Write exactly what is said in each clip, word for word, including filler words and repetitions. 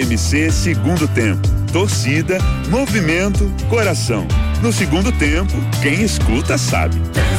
M C Segundo Tempo. Torcida, movimento, coração. No segundo tempo, quem escuta sabe.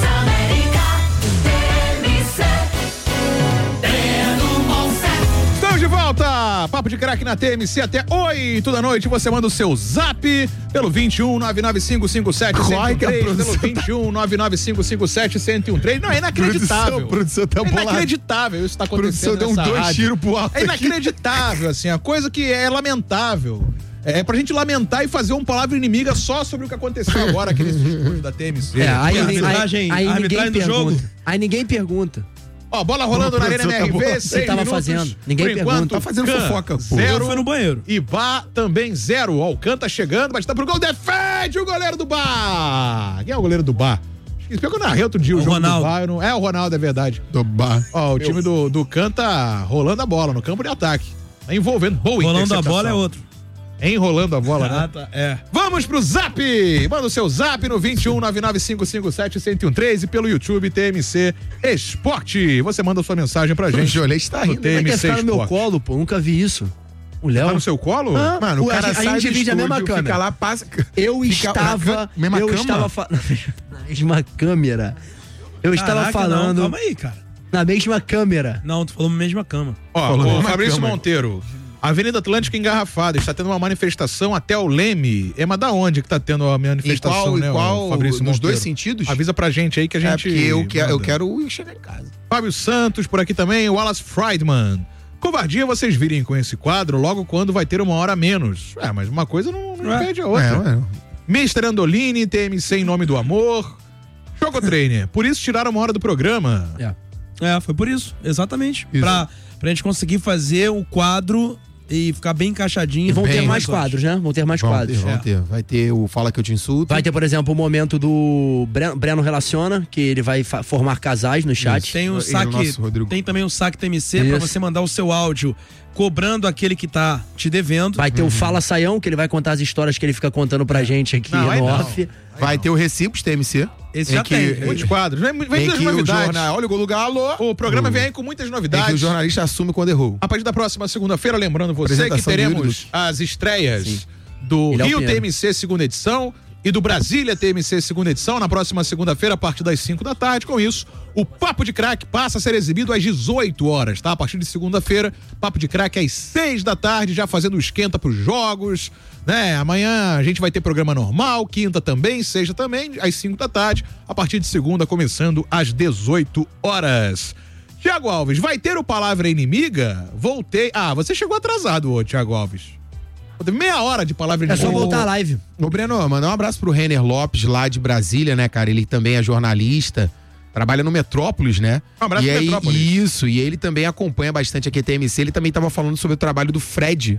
Estamos de volta! Papo de Craque na T M C até oito da noite. Você manda o seu zap pelo vinte e um, nove nove cinco cinco sete, um zero um três, pelo vinte e um, nove nove cinco cinco sete, um zero um três. Não, é inacreditável. Produção, produção tá é inacreditável isso tá acontecendo. Produção deu um dois tiros pro alto. É inacreditável, assim, a coisa que é lamentável. É pra gente lamentar e fazer um palavra inimiga só sobre o que aconteceu agora aqui nesses estúdios da T M C. É, aí, aí, arbitragem, aí, aí arbitragem ninguém do pergunta. jogo. Aí ninguém pergunta. Ó, bola rolando na Arena M R V, seis Você tava minutos. fazendo. Ninguém Por pergunta. enquanto, Tá fazendo Can, fofoca, pô. zero. Foi no banheiro. E Bá também zero. Ó, o Can tá chegando, mas tá pro gol. Defende o goleiro do Bá. Quem é o goleiro do Bá? Esqueci que eu narrei outro dia o, O jogo Ronaldo. do Bá. Eu não... É o Ronaldo, é verdade. Do bar. Ó, o time do, do Can tá rolando a bola no campo de ataque. Tá envolvendo. Boa Rolando a interceptação. bola é outro. Enrolando a bola, né? Ah, tá. É. Vamos pro Zap! Manda o seu Zap no vinte e um, nove nove cinco cinco sete, um zero um três e pelo YouTube T M C Esporte. Você manda sua mensagem pra gente. O Jolete tá rindo. T M Como é que é C ficar no meu Esporte. colo, pô? Nunca vi isso. O Léo. Tá no seu colo? Ah, Mano, o Ué, cara a gente- a sai gente do divide a mesma estúdio, câmera. fica lá, passa... Eu Fica estava. na mesma eu cama? estava fa- na mesma câmera. Eu estava Caraca, falando. Não, calma aí, cara. Na mesma câmera. Não, tu falou na mesma cama. Ó, Falou o na Fabrício câmera. Monteiro. Avenida Atlântica engarrafada, está tendo uma manifestação até o Leme. É, mas da onde que tá tendo a E manifestação, qual, né, e o qual Fabrício nos Monteiro? dois sentidos? Avisa pra gente aí que a É, gente... porque eu, que, eu manda. quero chegar em casa. Fábio Santos por aqui também, o Wallace Friedman. Covardia vocês virem com esse quadro logo quando vai ter uma hora a menos. É, mas uma coisa não, não É. impede a outra. É, ué. mister Andolini, T M C em nome do amor. Jogo Trainer, por isso tiraram uma hora do programa. É. É, foi por isso, exatamente. Isso. Pra, pra gente conseguir fazer o quadro e ficar bem encaixadinho. E vão Bem, ter mais mais quadros, né? Vão ter mais Vão ter, quadros. vão É. ter. Vai ter o Fala Que Eu Te Insulto. Vai ter, por exemplo, o momento do Breno, Breno Relaciona, que ele vai fa- formar casais no chat. Tem o Ele, saque, nosso Rodrigo. tem também o saque T M C pra Isso. você mandar o seu áudio cobrando aquele que tá te devendo. Vai ter o Fala Saião, que ele vai contar as histórias que ele fica contando pra gente aqui Não, aí no não. off. Vai ter o Recibos T M C. Esse em já que, tem. Muitos quadros. Vem, vem Em muitas que o novidades. jornal... Olha o Gol do Galo. O programa Hum. vem aí com muitas Em que o novidades. jornalista assume quando errou. A partir da próxima segunda-feira, lembrando você que Apresentação do teremos Yuri Duque. as estreias do Ele é o Rio Pinheiro. T M C segunda edição e do Brasília T M C segunda edição na próxima segunda-feira a partir das cinco da tarde. Com isso, o Papo de Craque passa a ser exibido às dezoito horas, tá? A partir de segunda-feira, Papo de Craque às seis da tarde, já fazendo esquenta pros jogos, né? Amanhã a gente vai ter programa normal, quinta também, sexta também, às cinco da tarde, a partir de segunda começando às dezoito horas. Tiago Alves, vai ter o Palavra Inimiga? Voltei. Ah, você chegou atrasado, ô Tiago Alves. Teve meia hora de Palavra É Inimiga. só voltar à live. Ô, Breno, mandar um abraço pro Renner Lopes, lá de Brasília, né, cara? Ele também é jornalista, trabalha no Metrópolis, né? Um abraço e pro aí, Metrópolis. Isso, e ele também acompanha bastante aqui a T M C. Ele também tava falando sobre o trabalho do Fred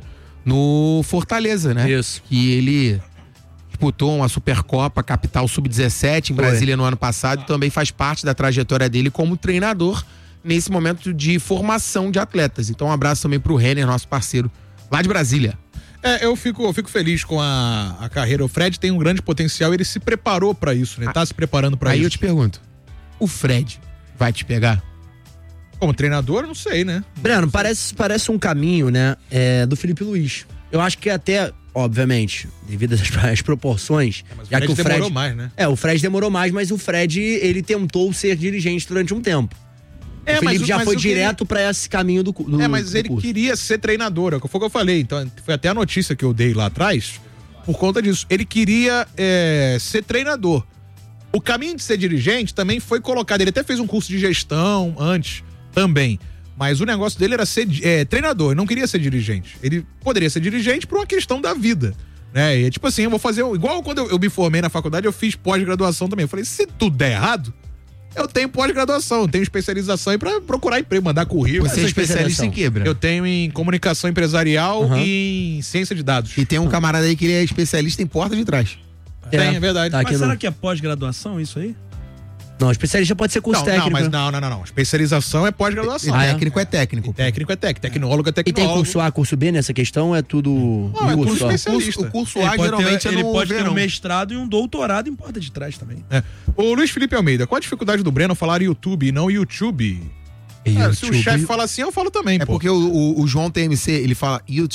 no Fortaleza, né? Isso. Que ele disputou uma Supercopa Capital sub dezessete em Foi. Brasília no ano passado e também faz parte da trajetória dele como treinador nesse momento de formação de atletas. Então, um abraço também pro Renner, nosso parceiro lá de Brasília. É, eu fico, eu fico feliz com a, a carreira. O Fred tem um grande potencial, ele se preparou pra isso, né? Tá se preparando pra Aí isso. eu te pergunto, o Fred vai te pegar? Como treinador, não sei, né? Breno, parece, parece um caminho, né, é, do Felipe Luiz. Eu acho que até, obviamente, devido às, às proporções, Mas o já Fred que o demorou Fred... mais, né? É, o Fred demorou mais, mas o Fred, ele tentou ser dirigente durante um tempo. É, o Felipe mas o- já mas foi o que direto pra esse caminho do, do É, mas do ele curso. queria ser treinador, é o que foi o que eu falei. Então, foi até a notícia que eu dei lá atrás, por conta disso. Ele queria é, ser treinador. O caminho de ser dirigente também foi colocado. Ele até fez um curso de gestão antes, também. Mas o negócio dele era ser é, treinador, ele não queria ser dirigente. Ele poderia ser dirigente por uma questão da vida. Né? E é tipo assim, eu vou fazer. Igual quando eu, eu me formei na faculdade, eu fiz pós-graduação também. Eu falei, se tudo der errado, eu tenho pós-graduação, eu tenho especialização aí pra procurar emprego, mandar currículo. Você é Essa especialista em quebra. Eu tenho em comunicação empresarial Uhum. e em ciência de dados. E tem um camarada aí que ele é especialista em porta de trás. Tem, é verdade. Tá aqui Mas no- será que é pós-graduação isso aí? Não, especialista pode ser curso Não, técnico. não, mas né? não, não, não, não. Especialização é pós-graduação. Ah, é? Técnico é técnico. Técnico é técnico, tecnólogo é E tem tecnólogo. curso A, curso B nessa questão? É tudo Não, é curso curso só? especialista. O curso Ele A pode geralmente ter, é ele no pode ter verão. um mestrado e um doutorado em porta de trás também. É. O Luiz Felipe Almeida, qual a dificuldade do Breno falar YouTube e não YouTube? Ah, se o chefe fala assim, eu falo também, É pô. porque o, o- o João T M C, ele fala YouTube.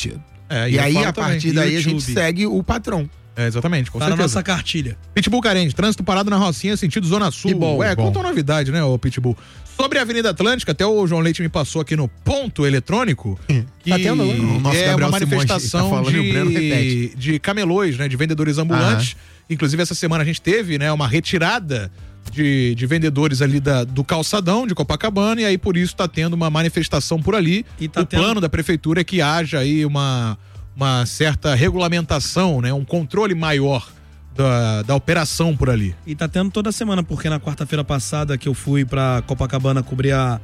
É, e eu aí, falo a também. partir daí, a gente YouTube. segue o patrão. É, exatamente, com Tá na certeza. nossa cartilha. Pitbull carente, trânsito parado na Rocinha, sentido Zona Sul. Que bom, é, bom. conta uma novidade, né, o Pitbull. Sobre a Avenida Atlântica, até o João Leite me passou aqui no ponto eletrônico, que Tá tendo, né? O nosso é Gabriel uma Simões manifestação tá falando e o Breno de, repete. de camelôs, né, de vendedores ambulantes. Inclusive, essa semana a gente teve, né, uma retirada de, de vendedores ali da, do calçadão de Copacabana, e aí por isso tá tendo uma manifestação por ali. E tá o tendo- plano da prefeitura é que haja aí uma, uma certa regulamentação, né, um controle maior da, da operação por ali. E tá tendo toda semana, porque na quarta-feira passada que eu fui pra Copacabana cobrir a,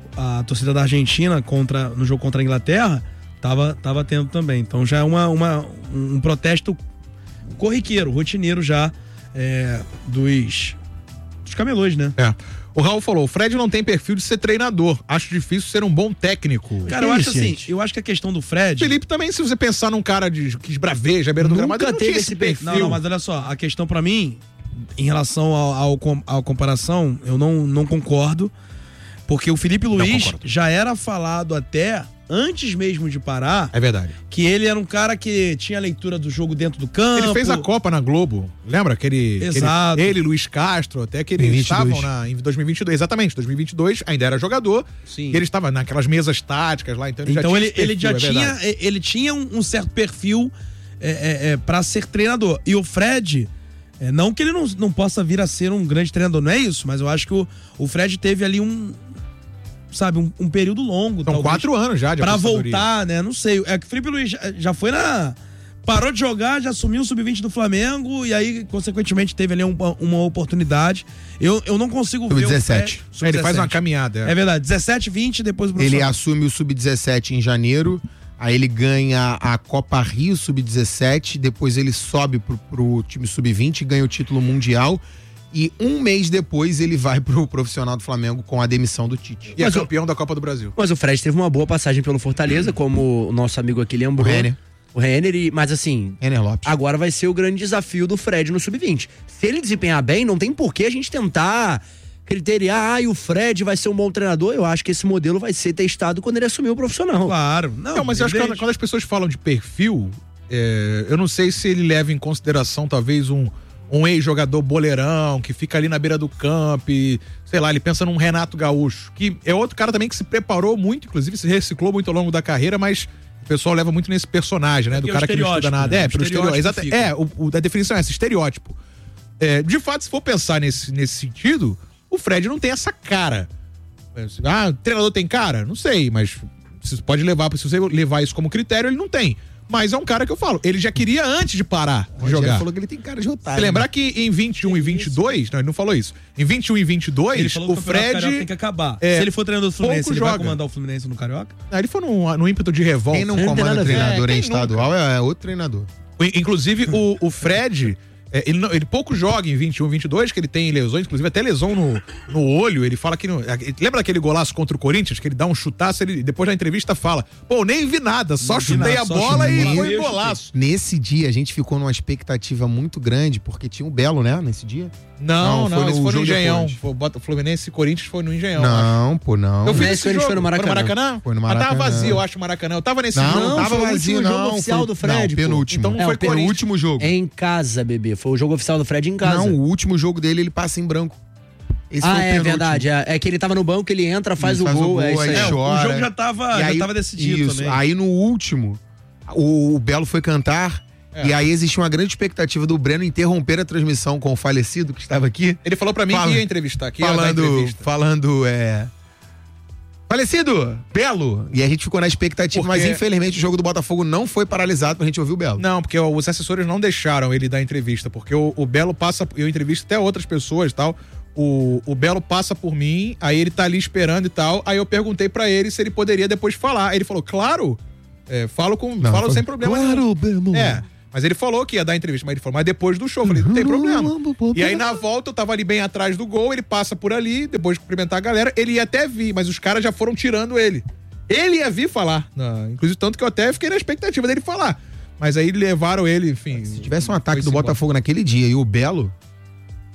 a torcida da Argentina contra, no jogo contra a Inglaterra, tava, tava tendo também. Então já é uma, uma, um protesto corriqueiro, rotineiro já é, dos, dos camelôs, né? É. O Raul falou, o Fred não tem perfil de ser treinador. Acho difícil ser um bom técnico. Cara, eu Que acho isso, assim, gente? eu acho que a questão do Fred... Felipe também, se você pensar num cara de, que esbraveja à beira do Nunca gramado, ele não teve tinha esse esse perfil. Não, não, mas olha só, a questão pra mim, em relação ao, ao, com- à comparação, eu não, não concordo, porque o Felipe Luiz concordo. já era falado até, antes mesmo de parar, É verdade. que ele era um cara que tinha leitura do jogo dentro do campo. Ele fez a Copa na Globo, lembra? Aquele, Exato. aquele ele, Luiz Castro, até que eles Em vinte e dois. estavam na, em dois mil e vinte e dois, exatamente, dois mil e vinte e dois, ainda era jogador, Sim. e ele estava naquelas mesas táticas lá, então ele Então já ele, tinha esse ele já perfil, é tinha, verdade. ele tinha um, um certo perfil é, é, é, para ser treinador. E o Fred, é, não que ele não, não possa vir a ser um grande treinador, não é isso, mas eu acho que o, o Fred teve ali um, sabe, um, um período longo. São talvez, quatro anos já de pra aposentadoria. voltar, né? Não sei. É que o Felipe Luiz já, já foi na... Parou de jogar, já assumiu o sub vinte do Flamengo e aí, consequentemente, teve ali uma, uma oportunidade. Eu, eu não consigo ver o sub dezessete. Fred- É, ele faz uma sub dezessete. caminhada. É verdade, dezessete, vinte, depois o Ele profissional. assume o sub dezessete em janeiro, aí ele ganha a Copa Rio sub dezessete, depois ele sobe pro, pro time sub vinte e ganha o título mundial. E um mês depois ele vai pro profissional do Flamengo com a demissão do Tite. E é Mas o- campeão da Copa do Brasil. Mas o Fred teve uma boa passagem pelo Fortaleza, como o nosso amigo aqui lembrou. O Renner. O Renner, e- mas assim, Renner Lopes. agora vai ser o grande desafio do Fred no sub vinte. Se ele desempenhar bem, não tem por que a gente tentar criteriar, ah, e o Fred vai ser um bom treinador. Eu acho que esse modelo vai ser testado quando ele assumir o profissional. Claro. Não, Não, mas eu acho que quando, quando as pessoas falam de perfil, é, eu não sei se ele leva em consideração talvez um, um ex-jogador boleirão que fica ali na beira do campo e, sei lá, ele pensa num Renato Gaúcho, que é outro cara também que se preparou muito, inclusive se reciclou muito ao longo da carreira, mas o pessoal leva muito nesse personagem, né? Do porque cara é o que não estuda estereótipo, nada. né? É, O pelo estereótipo. estereótipo Exato. fica. É, o, o da definição é essa, estereótipo. É, de fato, se for pensar nesse, nesse sentido, o Fred não tem essa cara. Ah, o treinador tem cara? Não sei, mas você pode levar, se você levar isso como critério, ele não tem. Mas é um cara que eu falo, ele já queria antes de parar de Rogério jogar. falou que ele tem cara de otário. Se lembrar que em vinte e um e vinte e dois, não, ele não falou isso. Em vinte e um e vinte e dois, Ele falou o que o Campeonato Carioca Fred. tem que acabar. é, Se ele for treinador do Fluminense, pouco ele vai joga. comandar o Fluminense no Carioca? Ah, ele foi no, no ímpeto de revolta. Quem não Não tem nada comanda a ver. treinador É, em quem estadual é outro treinador. I- Inclusive, o, o Fred, é, ele, não- ele pouco joga em vinte e um, vinte e dois, que ele tem lesões, inclusive até lesão no, no olho. Ele fala que. Não, é, lembra daquele golaço contra o Corinthians, que ele dá um chutaço, ele depois da entrevista fala: pô, nem vi nada, só Não vi chutei nada, a só bola chutei. e foi Eu golaço. Nesse dia a gente ficou numa expectativa muito grande, porque tinha o Belo, né? Nesse dia. Não, Não, não, foi no esse foi no jogo Engenhão. depois. Foi, bota, Fluminense e Corinthians foi no Engenhão. acho. Não, pô, não. Eu fiz Fluminense esse Corinthians jogo. foi no Maracanã. Foi no Maracanã? Foi no Mas tava Maracanã. vazio, eu acho, o Maracanã. Eu tava nesse Não, jogo. não, Não, tava foi o vazio, último jogo não. oficial foi, do Fred, Não, pô. penúltimo. Então não É, foi o Corinthians. penúltimo jogo. É em casa, bebê. Foi o jogo oficial do Fred em casa. Não, o último jogo dele ele passa em branco. Esse ah, foi o é penúltimo. verdade. É, é que ele tava no banco, ele entra, faz, Ele o, gol, é isso aí. aí É, o chora. jogo já tava, E já aí- tava decidido isso. também. Aí no último, o, o Belo foi cantar. É. E aí existia uma grande expectativa do Breno interromper a transmissão com o falecido que estava aqui. Ele falou pra mim Fala- que ia entrevistar, que ia dar falando, entrevista. falando, é... Falecido, Belo. E a gente ficou na expectativa, Porque- mas infelizmente o jogo do Botafogo não foi paralisado pra gente ouvir o Belo. Não, porque os assessores não deixaram ele dar entrevista, porque o, o Belo passa, eu entrevisto até outras pessoas e tal, o, o Belo passa por mim, aí ele tá ali esperando e tal, aí eu perguntei pra ele se ele poderia depois falar, aí ele falou, claro, é, falo, com, Não, falo foi- sem problema Claro, Belo. É, mas ele falou que ia dar entrevista, mas ele falou, mas depois do show, eu falei, não tem problema. E aí na volta eu tava ali bem atrás do gol, ele passa por ali, depois de cumprimentar a galera, ele ia até vir, mas os caras já foram tirando ele. Ele ia vir falar, não, inclusive tanto que eu até fiquei na expectativa dele falar. Mas aí levaram ele, enfim. Se tivesse um ataque foi-se do embora. Botafogo naquele dia e o Belo,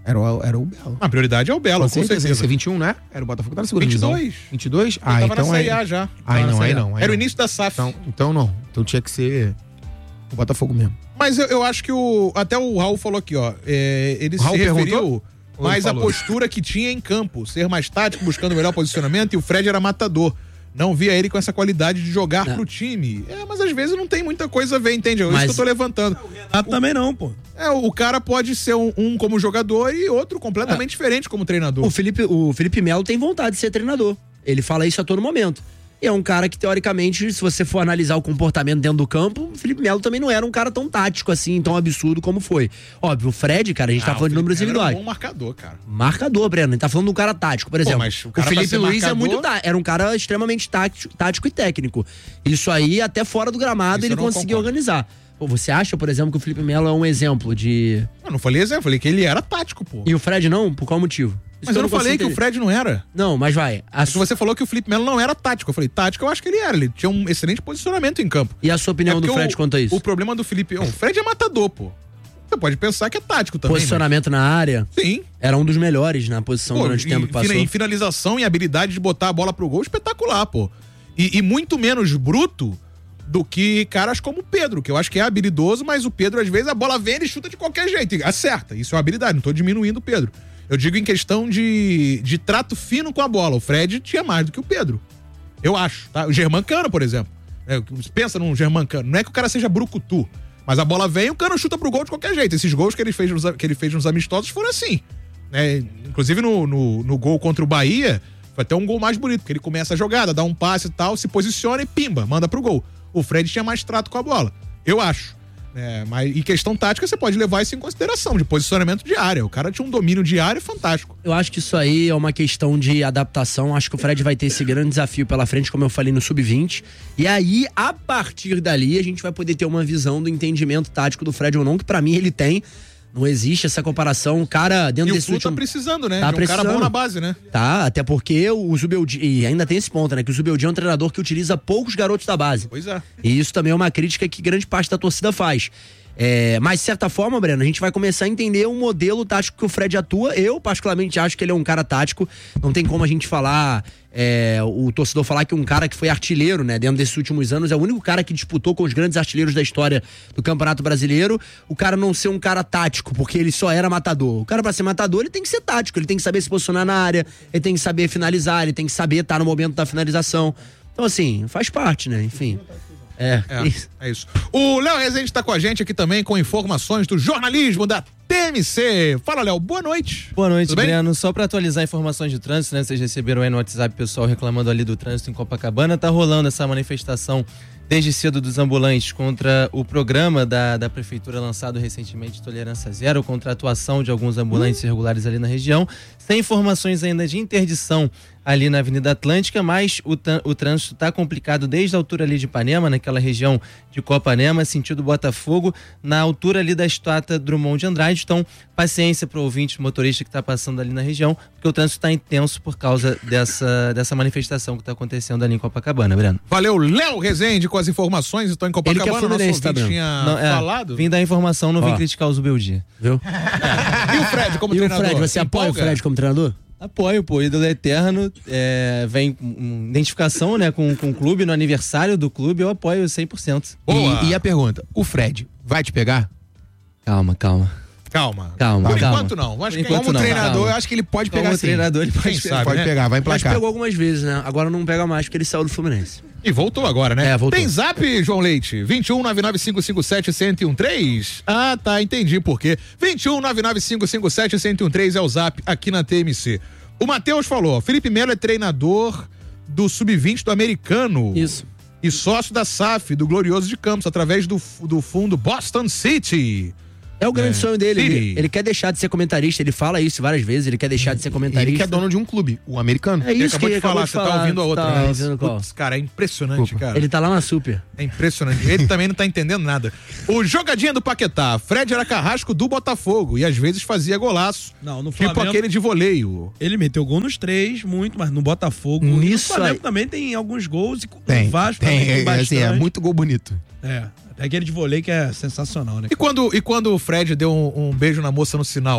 Era o, era o Belo. A prioridade é o Belo, com, com certeza. Esse é vinte e um, né? Era o Botafogo, tá na segunda vinte e dois. divisão. vinte e dois? Ah, ah, então então na é... C A já. Aí não, aí não. Aí Era não. o início da S A F. Então, então não. Então tinha que ser o Botafogo mesmo. Mas eu, eu acho que o... Até o Raul falou aqui, ó. É, ele se referiu perguntou? mais à postura que tinha em campo. Ser mais tático, buscando o melhor posicionamento, e o Fred era matador. Não via ele com essa qualidade de jogar não. pro time. É, mas às vezes não tem muita coisa a ver, entende? É isso mas... que eu tô levantando. Ah, também não, pô. É, o cara pode ser um, um como jogador e outro completamente é. diferente como treinador. O Felipe, o Felipe Melo tem vontade de ser treinador. Ele fala isso a todo momento. E é um cara que, teoricamente, se você for analisar o comportamento dentro do campo, o Felipe Melo também não era um cara tão tático assim, tão absurdo como foi. Óbvio, o Fred, cara, a gente ah, tá falando de números individuais. Era um bom marcador, cara. Marcador, Breno. A gente tá falando de um cara tático, por exemplo. Pô, mas o, o Felipe Luiz marcador... é muito tá, era um cara extremamente tático, tático e técnico. Isso aí, até fora do gramado, isso ele conseguiu concordo. organizar. Pô, você acha, por exemplo, que o Felipe Melo é um exemplo de... Eu não falei exemplo, eu falei que ele era tático, pô. E o Fred não? Por qual motivo? Mas eu não, não falei que o Fred não era. Não, mas vai. A... Você falou que o Felipe Melo não era tático. Eu falei, tático eu acho que ele era. Ele tinha um excelente posicionamento em campo. E a sua opinião é do Fred o, quanto a isso? O problema do Felipe... O Fred é matador, pô. Você pode pensar que é tático também. Posicionamento mas... na área. Sim. Era um dos melhores na posição pô, durante o tempo que passou. Em finalização e habilidade de botar a bola pro gol, espetacular, pô. E, e muito menos bruto do que caras como o Pedro, que eu acho que é habilidoso, mas o Pedro, às vezes, a bola vem e chuta de qualquer jeito. E acerta. Isso é uma habilidade, não tô diminuindo o Pedro. Eu digo em questão de, de trato fino com a bola. O Fred tinha mais do que o Pedro. Eu acho, tá? O Germancano, por exemplo. É, pensa num Germancano. Não é que o cara seja brucutu, mas a bola vem e o Cano chuta pro gol de qualquer jeito. Esses gols que ele fez nos, que ele fez nos amistosos foram assim. Né? Inclusive no, no, no gol contra o Bahia, foi até um gol mais bonito, porque ele começa a jogada, dá um passe e tal, se posiciona e pimba, manda pro gol. O Fred tinha mais trato com a bola. Eu acho. É, mas em questão tática você pode levar isso em consideração, de posicionamento de área. O cara tinha um domínio de área fantástico. Eu acho que isso aí é uma questão de adaptação. Acho que o Fred vai ter esse grande desafio pela frente, como eu falei no sub vinte. E aí, a partir dali, a gente vai poder ter uma visão do entendimento tático do Fred ou não, que pra mim ele tem. Não existe essa comparação. O cara dentro e desse o último... tá precisando, né? Tá de um precisando. cara bom na base, né? Tá, até porque o Zubeldia... E ainda tem esse ponto, né? Que o Zubeldia é um treinador que utiliza poucos garotos da base. Pois é. E isso também é uma crítica que grande parte da torcida faz. É, mas, de certa forma, Breno, a gente vai começar a entender o modelo tático que o Fred atua. Eu, particularmente, acho que ele é um cara tático. Não tem como a gente falar, é, o torcedor falar que um cara que foi artilheiro, né, dentro desses últimos anos, é o único cara que disputou com os grandes artilheiros da história do Campeonato Brasileiro. O cara não ser um cara tático, porque ele só era matador. O cara, pra ser matador, ele tem que ser tático. Ele tem que saber se posicionar na área, ele tem que saber finalizar, ele tem que saber estar no momento da finalização. Então, assim, faz parte, né? Enfim... É, é, isso. é isso. O Léo Rezende está com a gente aqui também com informações do jornalismo da T M C. Fala, Léo, boa noite. Boa noite, Breno. Só para atualizar informações de trânsito, né? Vocês receberam aí no WhatsApp pessoal reclamando ali do trânsito em Copacabana. Tá rolando essa manifestação desde cedo dos ambulantes contra o programa da, da prefeitura lançado recentemente de Tolerância Zero, contra a atuação de alguns ambulantes irregulares ali na região. Sem informações ainda de interdição ali na Avenida Atlântica, mas o, o trânsito está complicado desde a altura ali de Ipanema, naquela região de Copanema, sentido Botafogo, na altura ali da estátua Drummond de Andrade. Então, paciência para o ouvinte motorista que está passando ali na região, porque o trânsito está intenso por causa dessa, dessa manifestação que está acontecendo ali em Copacabana, Breno. Valeu, Léo Rezende, com as informações. Estou em Copacabana, Ele que é Fluminense, tá, tinha não, é, falado. Vim dar informação, não Ó. vim criticar o Zubeldia. Viu? É. E o Fred como e treinador? o Fred, você apoia o Fred como treinador? Apoio, pô, ídolo eterno, é, vem um, identificação, né, com, com o clube, no aniversário do clube, eu apoio cem por cento. E, e a pergunta, o Fred vai te pegar? Calma, calma. Calma. Calma, Por calma. enquanto não. Acho que enquanto Como não, treinador, calma. eu acho que ele pode Como pegar sim. treinador, ele pode Quem pegar. sabe, Pode né? pegar, vai Mas emplacar. pegou algumas vezes, né? Agora não pega mais porque ele saiu do Fluminense. E voltou agora, né? É, voltou. Tem zap, João Leite? vinte e um, nove nove cinco cinco sete, um zero um três? Ah, tá, entendi por quê. vinte e um, nove nove cinco cinco sete, um zero um três é o zap aqui na T M C. O Matheus falou, Felipe Melo é treinador do sub vinte do americano. Isso. E sócio da S A F, do Glorioso de Campos, através do, do fundo Boston City. É o grande É. sonho dele. City. Ele, ele quer deixar de ser comentarista, ele fala isso várias vezes, ele quer deixar de ser comentarista. Ele que é dono de um clube, o americano. É Ele isso que acabou ele de falar, acabou de você falar. tá ouvindo a outra. Tá né? ouvindo qual? Putz, cara, é impressionante, Desculpa. cara. Ele tá lá na Super. É impressionante. Ele também não tá entendendo nada. O jogadinha do Paquetá. Fred era carrasco do Botafogo e às vezes fazia golaço. Não, no Tipo Flamengo, aquele de voleio. ele meteu gol nos três, muito, mas no Botafogo. Nisso no Flamengo aí. também tem alguns gols e Tem, no Vasco tem, também tem é, bastante. assim, é muito gol bonito. É, até aquele de vôlei que é sensacional, né? E quando, e quando o Fred deu um, um beijo na moça no sinal?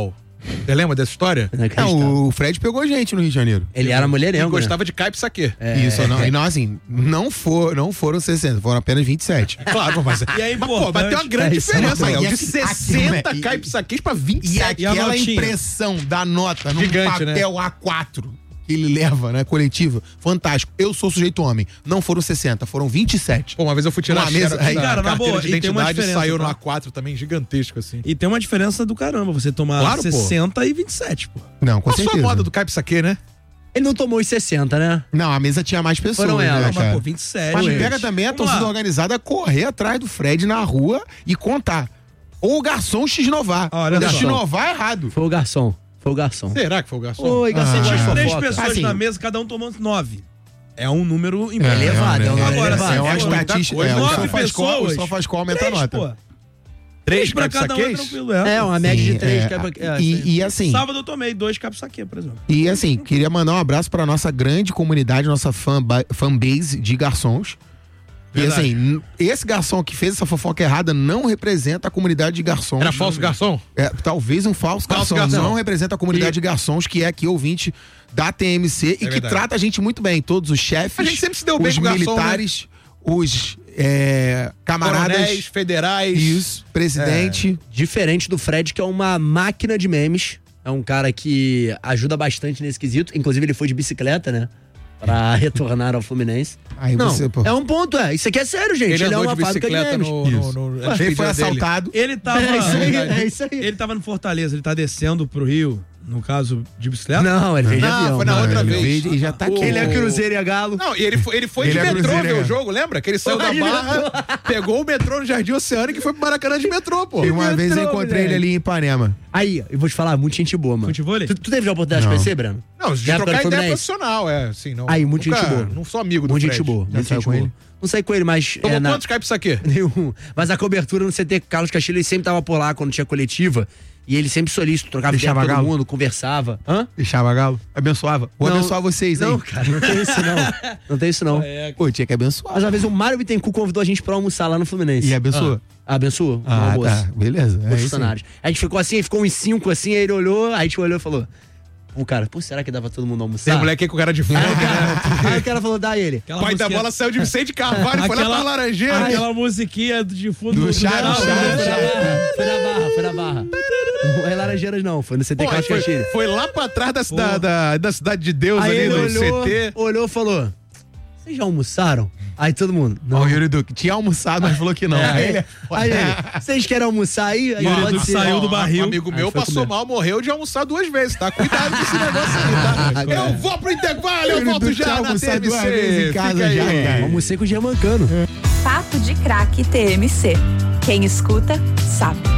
Você lembra dessa história? É, o Fred pegou gente no Rio de Janeiro. Ele era mulherengo, Ele né? gostava de caipe saquê. É. Isso, não, e não, assim, não, for, não foram sessenta, foram apenas vinte e sete. Claro, mas, E é mas, pô, mas tem uma importante- grande É, isso é diferença, uma- Léo, e de aqui- sessenta aqui, caipes saquês pra vinte e E sete. E a aquela notinha? impressão da nota num Gigante, papel A quatro que ele leva, né, coletivo, fantástico. Eu sou sujeito homem, não foram sessenta, foram vinte e sete. Pô, uma vez eu fui tirar Uma a mesa- xerox aí, da cara, na carteira boa, de e tem uma identidade e diferença, saiu no tá? A quatro também, gigantesco, assim. E tem uma diferença do caramba, você tomar Claro, pô. sessenta e vinte e sete, pô. Não, com Qual a sua certeza. moda do caipe saquê, né? Ele não tomou os sessenta, né? Não, a mesa tinha mais pessoas, Foram né, elas, Mas, cara? pô, vinte e sete. Mas me gente. pega também a Vamos torcida lá. organizada correr atrás do Fred na rua e contar. Ou o garçom X-Novar. Olha só. X-Novar é errado. Foi o garçom. Foi o garçom. Será que foi o garçom? Oi, garçom. Ah. gosta de Tinha três fofoca. pessoas Assim, na mesa, cada um tomando nove. É um número É, importante. elevado, é um número Agora, elevado. É uma é muita estatística. coisa, É, o nove só faz call, o pessoas, só faz call aumenta a Três, nota. pô. Três Três pra caipes cada um é saquês? tranquilo, é. É, uma média Sim, de três. é. que é pra- é, E, sim. e assim, Sábado eu tomei dois capos saque, por exemplo. e assim, queria mandar um abraço pra nossa grande comunidade, nossa fan ba- fanbase de garçons. E Verdade. assim, n- esse garçom que fez essa fofoca errada não representa a comunidade de garçons. Era falso garçom? É, talvez um falso, Falso garçom. garçom. Não representa a comunidade de garçons, que é aqui ouvinte da T M C e que verdade. trata a gente muito bem. Todos os chefes, A gente sempre se deu bem os com o garçom, militares, os é, camaradas, Coronéis, federais. isso, presidente. Diferente do Fred, que é uma máquina de memes. É um cara que ajuda bastante nesse quesito. Inclusive, ele foi de bicicleta, né? Pra retornar ao Fluminense. Aí Não, você, pô. é um ponto, é. Isso aqui é sério, gente. Ele Ele, é andou uma de fábrica de bicicleta memes. no, no, no, na Ele foi despedida dele. assaltado. Ele tava. É isso aí, é isso aí. Ele tava no Fortaleza, ele tá descendo pro Rio, no caso, de bicicleta. Não, ele veio de Não, avião. foi na Não, outra ele vez. veio e já tá aqui. O- Ele é Cruzeiro e a Galo. Não, e ele foi, ele foi Ele de é metrô cruzeiro, ver é. o jogo, lembra? Que ele saiu da Foi de Barra, pegou o metrô no Jardim Oceânico e foi pro Maracanã de metrô, pô. E uma vez eu entrou, encontrei ele moleque. ali em Ipanema. Aí, eu vou te falar, muito gente boa, mano. Futevôlei? Tu, tu teve a oportunidade Não. de conhecer, Breno? Não, de Na época trocar do ideia Fluminense? profissional, é, assim, não. Aí, muito nunca- gente boa. Não sou amigo do Muito Fred. gente boa. Já Muito saiu gente com boa. ele? Não saí com ele, mas. Tomou é, na- quantos caipes saquê? Nenhum. Mas a cobertura no C T Carlos Castilho, ele sempre tava por lá quando tinha coletiva. E ele sempre solícito, trocava ideia com Deixava todo galo? mundo, conversava. Hã? Deixava galo. Abençoava. Vou Não. abençoar vocês, hein? Não, cara, não tem isso não. Não tem isso não. Pô, tinha que abençoar. Mas uma vez o Mário Bittencourt convidou a gente pra almoçar lá no Fluminense. E abençoou? Ah, abençoou. no Ah, almoço. tá. Beleza. Com É os isso aí. funcionários. A gente ficou assim, ficou uns cinco assim, aí ele olhou, aí a gente olhou e falou: Pô, cara, pô, será que dá pra todo mundo almoçar? Tem um moleque aí com cara de fome, né? Aí o cara falou: dá ele. Aquela O pai da musiquinha- bola saiu de Vicente Carvalho e foi lá pra Laranjeira. Aquela musiquinha de fundo Do do Chaves, geral, Chaves, né? Chaves. Foi na barra, foi na barra. Não é Laranjeiras, não, foi no C T Pô, Carlos foi, Castilho. foi lá pra trás da, da, da, da Cidade de Deus Aí ali ele no olhou, C T. olhou e falou: Vocês já almoçaram? Aí todo mundo. Não, Não. o Yuri Duque tinha almoçado, mas falou que não. É. Aí ele é Aí ele, vocês querem almoçar aí? Aí Yuri pode Duque ser. saiu do Ó, barril. Um amigo Aí meu foi passou comer. mal, morreu de almoçar duas vezes, tá? Cuidado com esse negócio aí, tá? Eu vou pro intervalo, eu Yuri volto Duque já tinha na T almoçado M duas C. vezes em casa Fica aí. já, cara. Almocei com o Germancano. Papo de Craque T M C. Quem escuta, sabe.